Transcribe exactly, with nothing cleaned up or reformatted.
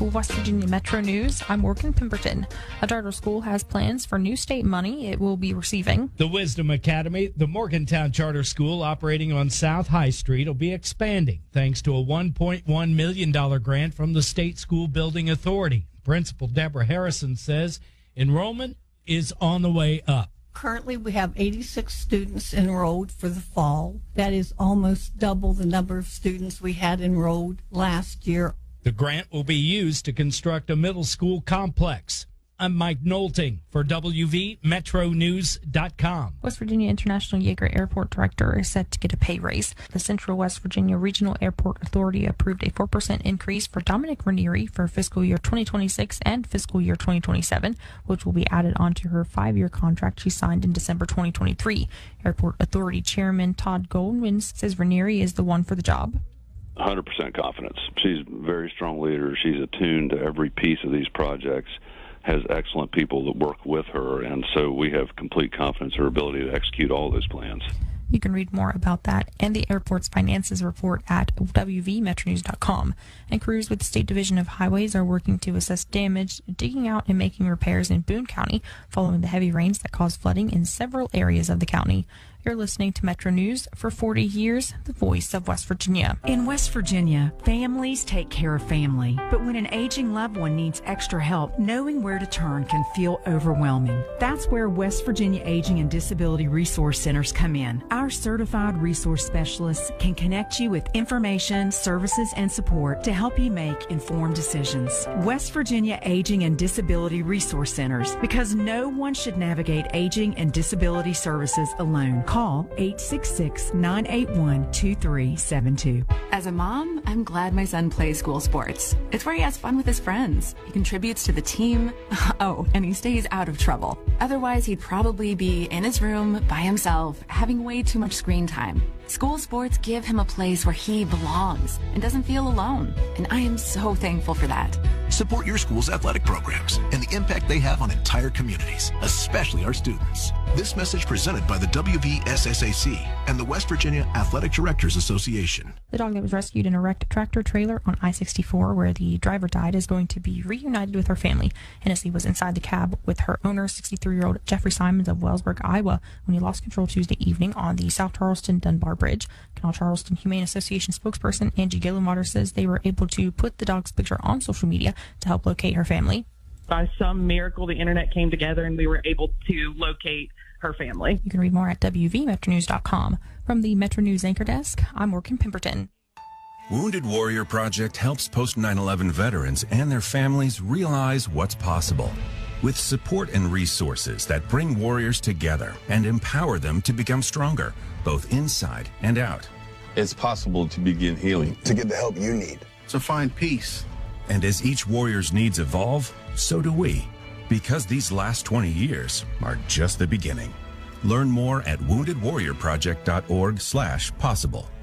West Virginia Metro News, I'm Morgan Pemberton. A charter school has plans for new state money it will be receiving. The Wisdom Academy, the Morgantown Charter School operating on South High Street, will be expanding thanks to a one point one million dollars grant from the State School Building Authority. Principal Deborah Harrison says enrollment is on the way up. Currently, we have eighty-six students enrolled for the fall. That is almost double the number of students we had enrolled last year. The grant will be used to construct a middle school complex. I'm Mike Nolting for W V Metro News dot com. West Virginia International Yeager Airport Director is set to get a pay raise. The Central West Virginia Regional Airport Authority approved a four percent increase for Dominic Ranieri for fiscal year twenty twenty-six and fiscal year twenty twenty-seven, which will be added onto her five-year contract she signed in December twenty twenty-three. Airport Authority Chairman Todd Goldwyn says Ranieri is the one for the job. one hundred percent confidence. She's a very strong leader. She's attuned to every piece of these projects, has excellent people that work with her, and so we have complete confidence in her ability to execute all those plans. You can read more about that and the airport's finances report at W V Metro News dot com. And crews with the State Division of Highways are working to assess damage, digging out and making repairs in Boone County following the heavy rains that caused flooding in several areas of the county. You're listening to Metro News. For forty years, the voice of West Virginia. In West Virginia, families take care of family. But when an aging loved one needs extra help, knowing where to turn can feel overwhelming. That's where West Virginia Aging and Disability Resource Centers come in. Our certified resource specialists can connect you with information, services, and support to help you make informed decisions. West Virginia Aging and Disability Resource Centers, because no one should navigate aging and disability services alone. Call eight six six, nine eight one, two three seven two. As a mom, I'm glad my son plays school sports. It's where he has fun with his friends. He contributes to the team. Oh, and he stays out of trouble. Otherwise, he'd probably be in his room by himself, having way too much screen time. School sports give him a place where he belongs and doesn't feel alone. And I am so thankful for that. Support your school's athletic programs and the impact they have on entire communities, especially our students. This message presented by the W V S S A C and the West Virginia Athletic Directors Association. The dog that was rescued in a wrecked tractor trailer on I sixty-four where the driver died is going to be reunited with her family. Hennessy was inside the cab with her owner, sixty-three-year-old Jeffrey Simons of Wellsburg, Iowa, when he lost control Tuesday evening on the South Charleston-Dunbar Bridge. Canal Charleston Humane Association spokesperson Angie Gillenwater says they were able to put the dog's picture on social media to help locate her family. By some miracle, the internet came together and we were able to locate her family. You can read more at W V Metro News dot com. From the Metro News Anchor Desk, I'm Morgan Pemberton. Wounded Warrior Project helps post nine eleven veterans and their families realize what's possible. With support and resources that bring warriors together and empower them to become stronger, both inside and out. It's possible to begin healing. To get the help you need. To find peace. And as each warrior's needs evolve, so do we. Because these last twenty years are just the beginning. Learn more at wounded warrior project dot org slash possible.